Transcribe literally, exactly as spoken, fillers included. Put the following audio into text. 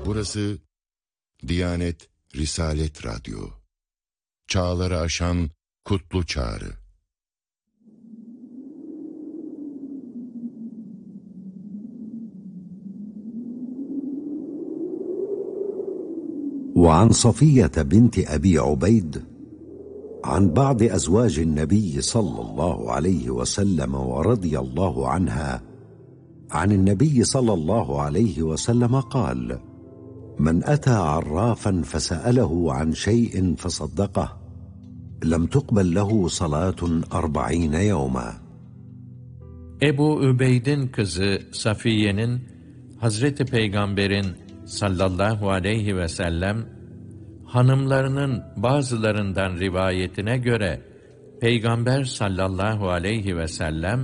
Burası Diyanet Risalet Radyo. Çağları aşan kutlu çağrı. وعن صفية بنت أبي عبيد عن بعض أزواج النبي صلى الله عليه وسلم ورضي الله عنها عن النبي صلى الله عليه وسلم قال: من أتى عرافا فسأله عن شيء فصدقه لم تقبل له صلاة أربعين يوما. Ebu Übeyd'in kızı Safiye'nin Hazreti Peygamber'in sallallahu aleyhi ve sellem hanımlarının bazılarından rivayetine göre Peygamber sallallahu aleyhi ve sellem